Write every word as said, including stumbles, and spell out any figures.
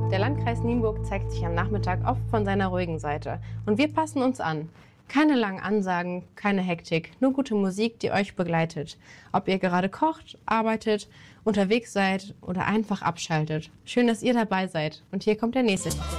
Der Landkreis Nienburg zeigt sich am Nachmittag oft von seiner ruhigen Seite. Und wir passen uns an. Keine langen Ansagen, keine Hektik, nur gute Musik, die euch begleitet. Ob ihr gerade kocht, arbeitet, unterwegs seid oder einfach abschaltet. Schön, dass ihr dabei seid. Und hier kommt der nächste Titel.